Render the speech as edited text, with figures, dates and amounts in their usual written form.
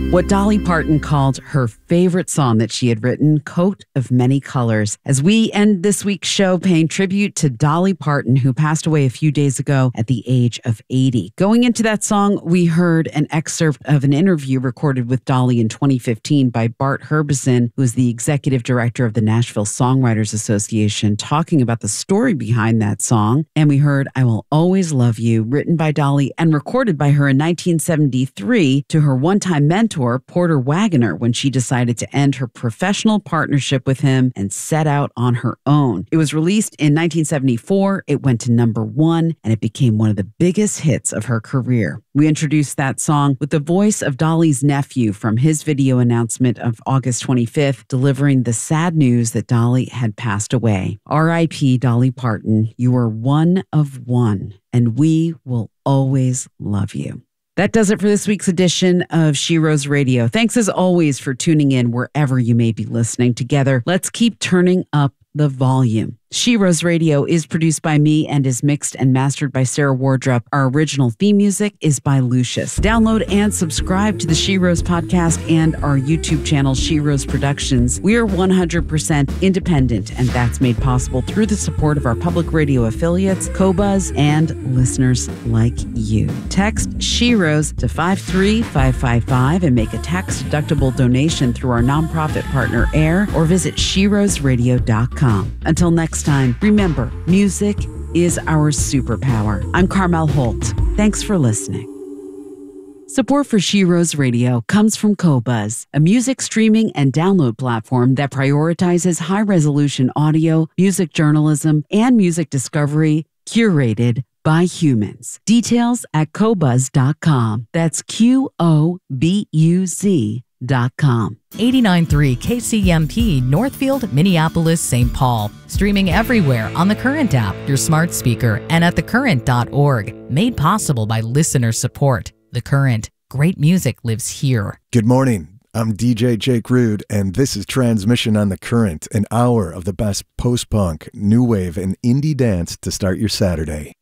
what Dolly Parton called her favorite song that she had written, Coat of Many Colors. As we end this week's show paying tribute to Dolly Parton, who passed away a few days ago at the age of 80. Going into that song, we heard an excerpt of an interview recorded with Dolly in 2015 by Bart Herbison, who is the executive director of the Nashville Songwriters Association, talking about the story behind that song. And we heard I Will Always Love You, written by Dolly and recorded by her in 1973 to her one-time mentor, Porter Wagoner, when she decided to end her professional partnership with him and set out on her own. It was released in 1974, it went to #1, and it became one of the biggest hits of her career. We introduced that song with the voice of Dolly's nephew from his video announcement of August 25th, delivering the sad news that Dolly had passed away. R.I.P. Dolly Parton, you are one of one, and we will always love you. That does it for this week's edition of She Rose Radio. Thanks as always for tuning in wherever you may be listening. Together, let's keep turning up the volume. She Rose Radio is produced by me and is mixed and mastered by Sarah Wardrop. Our original theme music is by Lucius. Download and subscribe to the She Rose podcast and our YouTube channel, She Rose Productions. We are 100% independent, and that's made possible through the support of our public radio affiliates, Qobuz, and listeners like you. Text She Rose to 53555 and make a tax-deductible donation through our nonprofit partner, AIR, or visit SheRoseRadio.com. Until next time, remember, music is our superpower. I'm Carmel Holt. Thanks for listening. Support for She Rose Radio comes from Qobuz, a music streaming and download platform that prioritizes high-resolution audio, music journalism, and music discovery curated by humans. Details at Qobuz.com. That's QOBUZ.com. 89.3 KCMP, Northfield, Minneapolis, St. Paul. Streaming everywhere on the Current app, your smart speaker, and at thecurrent.org. Made possible by listener support. The Current. Great music lives here. Good morning. I'm DJ Jake Rude, and this is Transmission on the Current, an hour of the best post-punk, new wave, and indie dance to start your Saturday.